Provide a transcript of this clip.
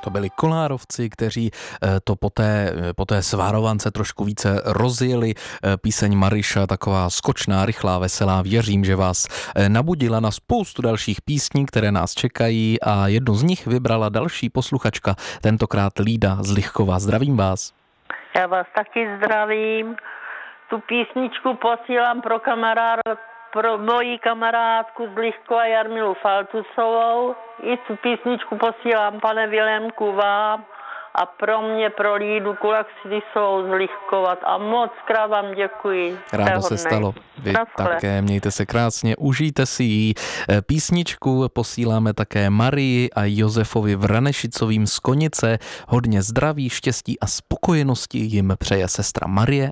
To byli Kolárovci, kteří to po té svárovance trošku více rozjeli. Píseň Maryša, taková skočná, rychlá, veselá. Věřím, že vás nabudila na spoustu dalších písní, které nás čekají, a jednu z nich vybrala další posluchačka, tentokrát Lída z Lichkova. Zdravím vás. Já vás taky zdravím. Tu písničku posílám pro moji kamarádku z Lichkova Jarmilu Faltusovou. I tu písničku posílám, pane Vilémku, vám a pro mě, pro Lídu Kulaxidisovou z Lichkova. A moc krát vám děkuji. Rádo se stalo. Vy také, mějte se krásně, užijte si ji. Písničku posíláme také Marii a Josefovi Vranešicovým z Konice. Hodně zdraví, štěstí a spokojenosti jim přeje sestra Marie